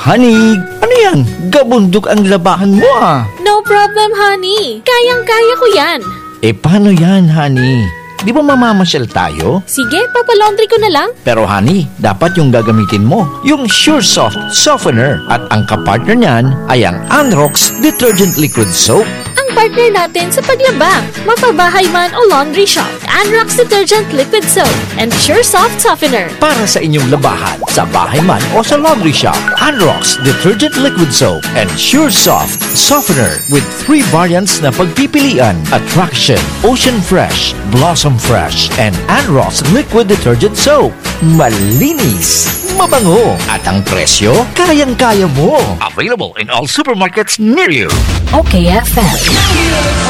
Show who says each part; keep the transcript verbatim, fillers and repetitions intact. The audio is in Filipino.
Speaker 1: Honey, ano yan? Gabundok ang labahan mo ah.
Speaker 2: No problem, honey. Kayang-kaya ko yan.
Speaker 1: Eh paano yan, honey? Di ba mamamasyal tayo?
Speaker 2: Sige, papalaundry ko na lang.
Speaker 1: Pero honey, dapat yung gagamitin mo, yung Sure Soft Softener. At ang kapartner niyan ay ang Anrox Detergent Liquid Soap.
Speaker 2: Ang partner natin sa paglaba, mapabahay man o laundry shop, Anrox Detergent Liquid Soap and Sure Soft Softener.
Speaker 1: Para sa inyong labahan, sa bahay man o sa laundry shop, Anrox Detergent Liquid Soap and Sure Soft Softener with three variants na pagpipilian: Attraction, Ocean Fresh, Blossom Fresh, and Anrox Liquid Detergent Soap. Malinis, mabango, at ang presyo, kayang-kaya mo. Available in all supermarkets near you.
Speaker 3: O K F M.